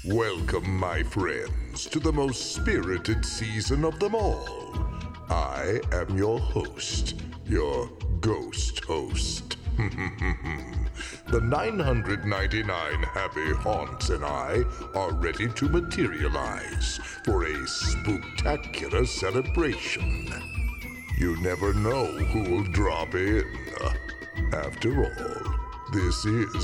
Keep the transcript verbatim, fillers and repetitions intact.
Welcome, my friends, to the most spirited season of them all. I am your host, your ghost host. The nine hundred ninety-nine happy haunts and I are ready to materialize for a spooktacular celebration. You never know who will drop in. After all, this is